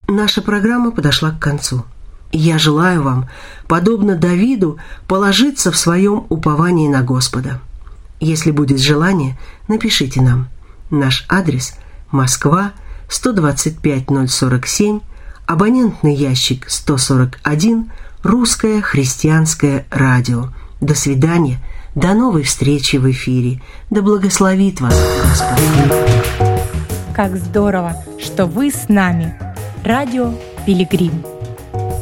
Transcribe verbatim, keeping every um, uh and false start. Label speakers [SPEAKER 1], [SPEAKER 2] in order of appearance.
[SPEAKER 1] Наша программа подошла к концу. Я желаю вам, подобно Давиду, положиться в своем уповании на Господа. Если будет желание, напишите нам. Наш адрес – Москва, сто двадцать пять ноль сорок семь, абонентный ящик сто сорок один, Русское христианское радио. До свидания, до новой встречи в эфире. Да благословит вас Господь.
[SPEAKER 2] Как здорово, что вы с нами. Радио Пилигрим.